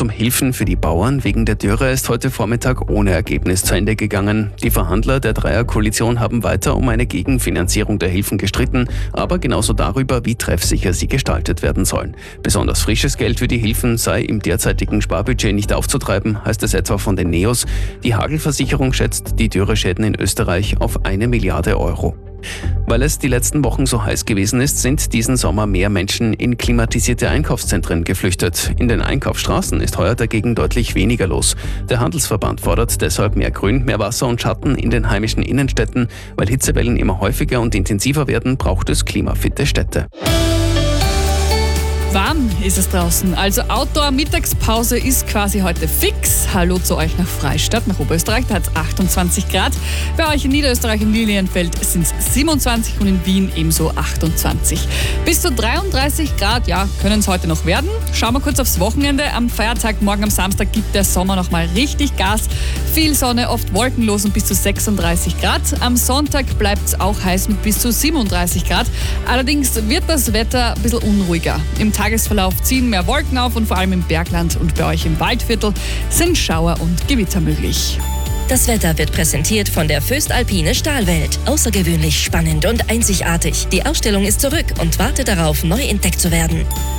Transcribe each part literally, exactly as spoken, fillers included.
um Hilfen für die Bauern wegen der Dürre ist heute Vormittag ohne Ergebnis zu Ende gegangen. Die Verhandler der Dreierkoalition haben weiter um eine Gegenfinanzierung der Hilfen gestritten, aber genauso darüber, wie treffsicher sie gestaltet werden sollen. Besonders frisches Geld für die Hilfen sei im derzeitigen Sparbudget nicht aufzutreiben, heißt es etwa von den Neos. Die Hagelversicherung schätzt die Dürreschäden in Österreich auf eine Milliarde Euro. Weil es die letzten Wochen so heiß gewesen ist, sind diesen Sommer mehr Menschen in klimatisierte Einkaufszentren geflüchtet. In den Einkaufsstraßen ist heuer dagegen deutlich weniger los. Der Handelsverband fordert deshalb mehr Grün, mehr Wasser und Schatten in den heimischen Innenstädten. Weil Hitzewellen immer häufiger und intensiver werden, braucht es klimafitte Städte. Warm ist es draußen, also Outdoor-Mittagspause ist quasi heute fix. Hallo zu euch nach Freistadt, nach Oberösterreich, da hat es achtundzwanzig Grad. Bei euch in Niederösterreich im Lilienfeld sind es siebenundzwanzig und in Wien ebenso achtundzwanzig. Bis zu dreiunddreißig Grad, ja, können es heute noch werden. Schauen wir kurz aufs Wochenende. Am Feiertag, morgen am Samstag, gibt der Sommer noch mal richtig Gas. Viel Sonne, oft wolkenlos und bis zu sechsunddreißig Grad. Am Sonntag bleibt es auch heiß mit bis zu siebenunddreißig Grad. Allerdings wird das Wetter ein bisschen unruhiger. Im Tagesverlauf ziehen mehr Wolken auf und vor allem im Bergland und bei euch im Waldviertel sind Schauer und Gewitter möglich. Das Wetter wird präsentiert von der Föstalpine Stahlwelt. Außergewöhnlich spannend und einzigartig. Die Ausstellung ist zurück und wartet darauf, neu entdeckt zu werden.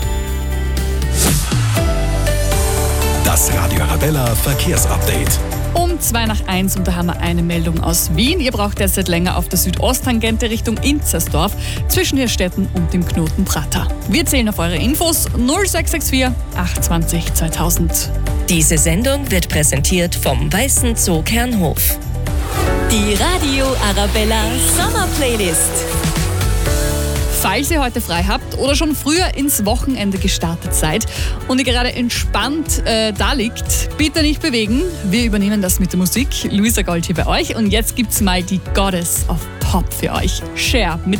Das Radio Arabella Verkehrsupdate. Um zwei nach eins und da haben wir eine Meldung aus Wien. Ihr braucht derzeit länger auf der Südosttangente Richtung Inzersdorf zwischen den Städten und dem Knoten Prater. Wir zählen auf eure Infos null sechs sechs vier acht zwei null zweitausend. Diese Sendung wird präsentiert vom Weißen Zoo Kernhof. Die Radio Arabella Sommer Playlist. Falls ihr heute frei habt oder schon früher ins Wochenende gestartet seid und ihr gerade entspannt äh, da liegt, bitte nicht bewegen. Wir übernehmen das mit der Musik. Luisa Gold hier bei euch und jetzt gibt's mal die Goddess of Pop für euch. Cher mit